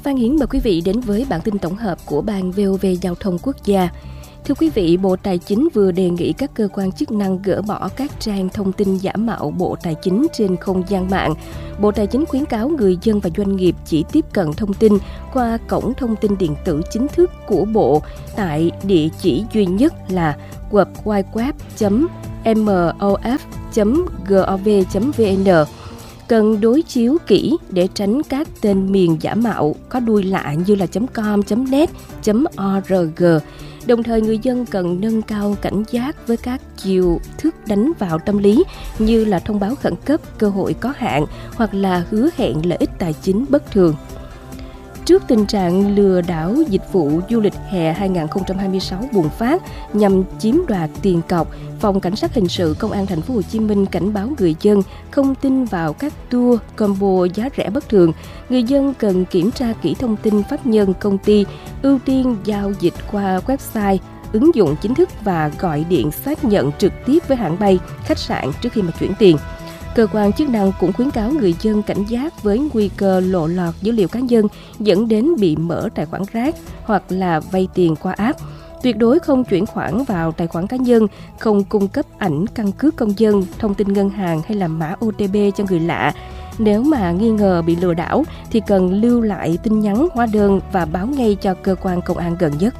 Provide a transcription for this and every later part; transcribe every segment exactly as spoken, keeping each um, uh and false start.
Phan Hiến mời quý vị đến với bản tin tổng hợp của Ban vê o vê Giao thông Quốc gia. Thưa quý vị, Bộ Tài chính vừa đề nghị các cơ quan chức năng gỡ bỏ các trang thông tin giả mạo Bộ Tài chính trên không gian mạng. Bộ Tài chính khuyến cáo người dân và doanh nghiệp chỉ tiếp cận thông tin qua cổng thông tin điện tử chính thức của Bộ tại địa chỉ duy nhất là w w w chấm m o f chấm gov chấm v n. Cần đối chiếu kỹ để tránh các tên miền giả mạo có đuôi lạ như là .com, .net, .org. Đồng thời, người dân cần nâng cao cảnh giác với các chiêu thức đánh vào tâm lý như là thông báo khẩn cấp, cơ hội có hạn hoặc là hứa hẹn lợi ích tài chính bất thường. Trước tình trạng lừa đảo dịch vụ du lịch hè hai không hai sáu bùng phát nhằm chiếm đoạt tiền cọc, Phòng Cảnh sát Hình sự Công an Thành phố Hồ Chí Minh cảnh báo người dân không tin vào các tour combo giá rẻ bất thường. Người dân cần kiểm tra kỹ thông tin pháp nhân công ty, ưu tiên giao dịch qua website, ứng dụng chính thức và gọi điện xác nhận trực tiếp với hãng bay, khách sạn trước khi mà chuyển tiền. Cơ quan chức năng cũng khuyến cáo người dân cảnh giác với nguy cơ lộ lọt dữ liệu cá nhân dẫn đến bị mở tài khoản rác hoặc là vay tiền qua app. Tuyệt đối không chuyển khoản vào tài khoản cá nhân, không cung cấp ảnh căn cước công dân, thông tin ngân hàng hay là mã ô tê pê cho người lạ. Nếu mà nghi ngờ bị lừa đảo thì cần lưu lại tin nhắn, hóa đơn và báo ngay cho cơ quan công an gần nhất.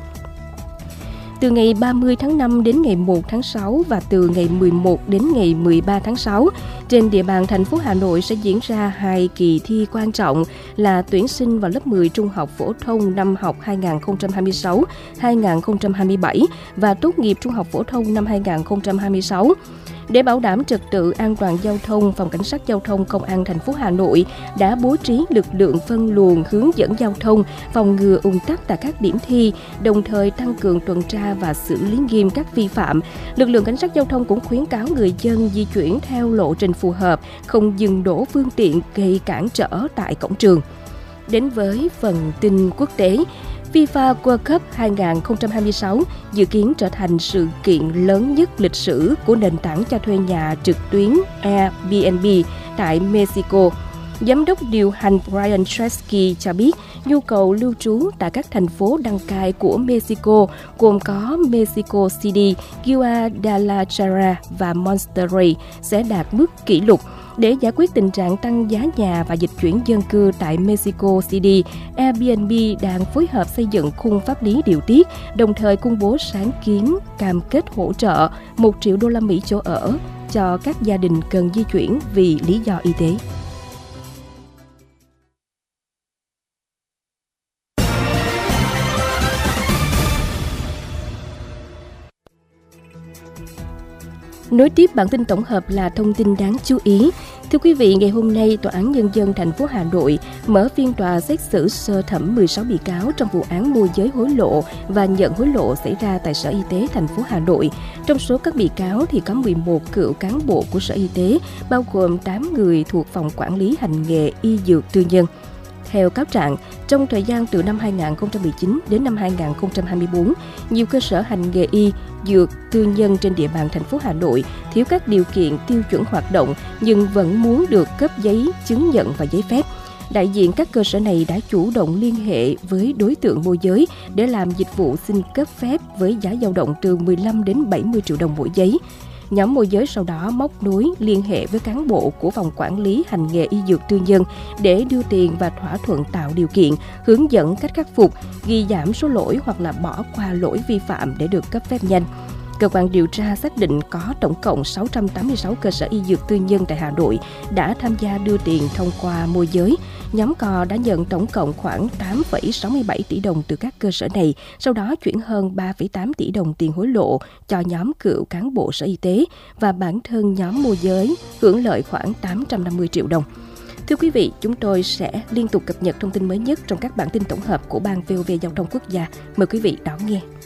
Từ ngày ba mươi tháng năm đến ngày một tháng sáu và từ ngày mười một đến ngày mười ba tháng sáu, trên địa bàn thành phố Hà Nội sẽ diễn ra hai kỳ thi quan trọng là tuyển sinh vào lớp mười trung học phổ thông năm học hai không hai sáu hai không hai bảy và tốt nghiệp trung học phổ thông năm hai không hai sáu. Để bảo đảm trật tự an toàn giao thông, Phòng Cảnh sát Giao thông Công an thành phố Hà Nội đã bố trí lực lượng phân luồng hướng dẫn giao thông, phòng ngừa ùn tắc tại các điểm thi, đồng thời tăng cường tuần tra và xử lý nghiêm các vi phạm. Lực lượng Cảnh sát Giao thông cũng khuyến cáo người dân di chuyển theo lộ trình phù hợp, không dừng đỗ phương tiện gây cản trở tại cổng trường. Đến với phần tin quốc tế, FIFA World Cup hai không hai sáu dự kiến trở thành sự kiện lớn nhất lịch sử của nền tảng cho thuê nhà trực tuyến Airbnb tại Mexico. Giám đốc điều hành Brian Chesky cho biết nhu cầu lưu trú tại các thành phố đăng cai của Mexico gồm có Mexico City, Guadalajara và Monterrey sẽ đạt mức kỷ lục. Để giải quyết tình trạng tăng giá nhà và dịch chuyển dân cư tại Mexico City, Airbnb đang phối hợp xây dựng khung pháp lý điều tiết, đồng thời công bố sáng kiến cam kết hỗ trợ một triệu đô la Mỹ chỗ ở cho các gia đình cần di chuyển vì lý do y tế. Nối tiếp bản tin tổng hợp là thông tin đáng chú ý. Thưa quý vị, ngày hôm nay, Tòa án Nhân dân thành phố Hà Nội mở phiên tòa xét xử sơ thẩm mười sáu bị cáo trong vụ án môi giới hối lộ và nhận hối lộ xảy ra tại Sở Y tế thành phố Hà Nội. Trong số các bị cáo thì có mười một cựu cán bộ của Sở Y tế, bao gồm tám người thuộc Phòng Quản lý Hành nghề Y Dược Tư nhân. Theo cáo trạng, trong thời gian từ năm hai không một chín đến năm hai không hai tư, nhiều cơ sở hành nghề y, dược, tư nhân trên địa bàn thành phố Hà Nội thiếu các điều kiện tiêu chuẩn hoạt động nhưng vẫn muốn được cấp giấy chứng nhận và giấy phép. Đại diện các cơ sở này đã chủ động liên hệ với đối tượng môi giới để làm dịch vụ xin cấp phép với giá dao động từ mười lăm đến bảy mươi triệu đồng mỗi giấy. Nhóm môi giới sau đó móc nối liên hệ với cán bộ của Phòng Quản lý Hành nghề Y Dược Tư nhân để đưa tiền và thỏa thuận tạo điều kiện, hướng dẫn cách khắc phục, ghi giảm số lỗi hoặc là bỏ qua lỗi vi phạm để được cấp phép nhanh. Cơ quan điều tra xác định có tổng cộng sáu trăm tám mươi sáu cơ sở y dược tư nhân tại Hà Nội đã tham gia đưa tiền thông qua môi giới. Nhóm cò đã nhận tổng cộng khoảng tám phẩy sáu mươi bảy tỷ đồng từ các cơ sở này, sau đó chuyển hơn ba phẩy tám tỷ đồng tiền hối lộ cho nhóm cựu cán bộ Sở Y tế và bản thân nhóm môi giới hưởng lợi khoảng tám trăm năm mươi triệu đồng. Thưa quý vị, chúng tôi sẽ liên tục cập nhật thông tin mới nhất trong các bản tin tổng hợp của Ban vê o vê Giao thông Quốc gia. Mời quý vị đón nghe.